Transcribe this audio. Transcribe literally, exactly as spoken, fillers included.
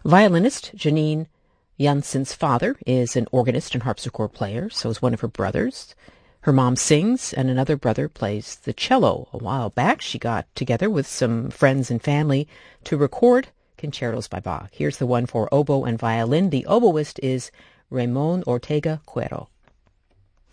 Violinist Janine Janssen's father is an organist and harpsichord player, so is one of her brothers. Her mom sings, and another brother plays the cello. A while back, she got together with some friends and family to record concertos by Bach. Here's the one for oboe and violin. The oboist is Ramon Ortega Cuero.